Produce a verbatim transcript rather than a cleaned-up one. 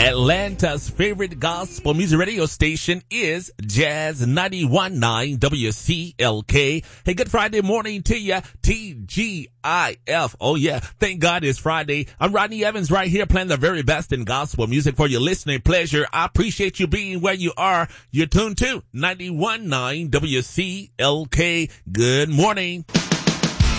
Atlanta's favorite gospel music radio station is Jazz ninety-one point nine W C L K. Hey, good Friday morning to you, T G I F. Oh yeah, thank God it's Friday. I'm Rodney Evans right here playing the very best in gospel music for your listening pleasure. I appreciate you being where you are. You're tuned to ninety-one point nine W C L K. Good morning.